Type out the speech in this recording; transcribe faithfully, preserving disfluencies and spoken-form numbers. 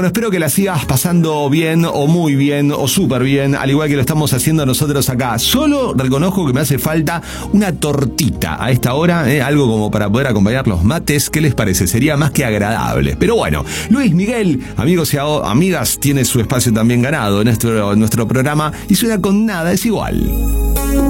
bueno, espero que la sigas pasando bien o muy bien o súper bien, al igual que lo estamos haciendo nosotros acá. Solo reconozco que me hace falta una tortita a esta hora, ¿eh? Algo como para poder acompañar los mates. ¿Qué les parece? Sería más que agradable. Pero bueno, Luis Miguel, amigos y amigas, tiene su espacio también ganado en nuestro, en nuestro programa y suena con Nada es igual.